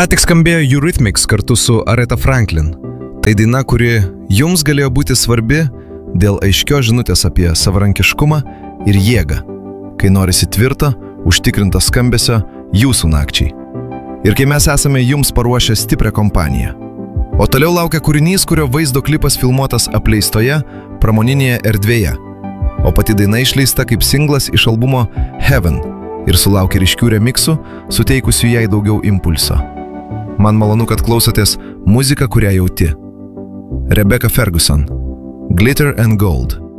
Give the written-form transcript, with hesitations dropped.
Ką tik skambėjo Eurythmics kartu su Aretha Franklin. Tai daina, kuri jums galėjo būti svarbi dėl aiškios žinutės apie savarankiškumą ir jėgą, kai norisi tvirto, užtikrinto skambesio jūsų nakčiai. Ir kai mes esame jums paruošę stiprią kompaniją. O toliau laukia kūrinys, kurio vaizdo klipas filmuotas apleistoje pramoninėje erdvėje, o pati daina išleista kaip singlas iš albumo Heaven ir sulaukia ryškių remiksų, suteikusių jai daugiau impulso. Man malonu, kad klausotės muziką, kurią jauti. Rebecca Ferguson, Glitter and Gold.